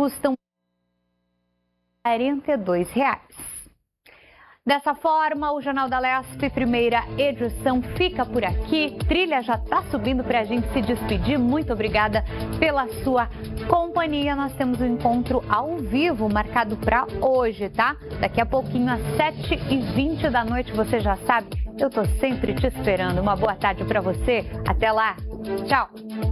custam R$ 42. Dessa forma, o Jornal da Lespe, primeira edição, fica por aqui. Trilha já está subindo para a gente se despedir. Muito obrigada pela sua companhia. Nós temos um encontro ao vivo marcado para hoje, tá? Daqui a pouquinho, às 7h20 da noite, você já sabe, eu estou sempre te esperando. Uma boa tarde para você. Até lá. Tchau.